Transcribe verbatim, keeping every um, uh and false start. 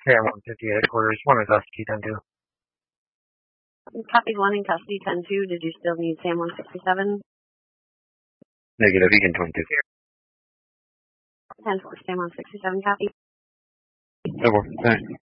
Sam one fifty-eight at quarters, one in custody, ten two. Copy one in custody, ten two. Did you still need Sam one sixty-seven? Negative, Egan twenty-two. ten four, Sam one sixty-seven, copy. ten four, thanks.